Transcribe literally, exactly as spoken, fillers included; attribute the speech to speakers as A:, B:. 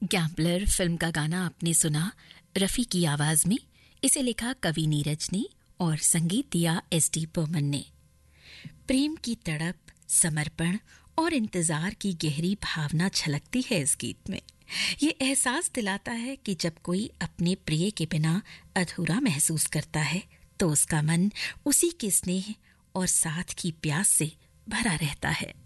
A: Gambler film का गाना आपने सुना रफ़ी की आवाज में। इसे लिखा कवि नीरज ने और संगीत दिया एस डी बर्मन ने। प्रेम की तड़प, समर्पण और इंतजार की गहरी भावना झलकती है इस गीत में। ये एहसास दिलाता है कि जब कोई अपने प्रिय के बिना अधूरा महसूस करता है तो उसका मन उसी के स्नेह और साथ की प्यास से भरा रहता है।